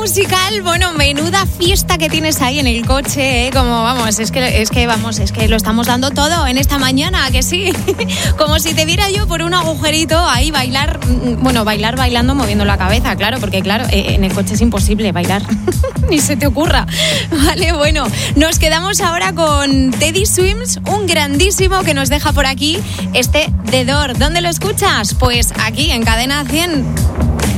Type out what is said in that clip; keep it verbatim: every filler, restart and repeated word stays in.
musical, bueno, menuda fiesta que tienes ahí en el coche, ¿eh? Como vamos, es que, es que vamos, es que lo estamos dando todo en esta mañana, ¿a que sí? Como si te viera yo por un agujerito ahí bailar, bueno, bailar bailando moviendo la cabeza, claro, porque claro, en el coche es imposible bailar, ni se te ocurra. Vale, bueno, nos quedamos ahora con Teddy Swims, un grandísimo que nos deja por aquí este The Door. ¿Dónde lo escuchas? Pues aquí en Cadena cien.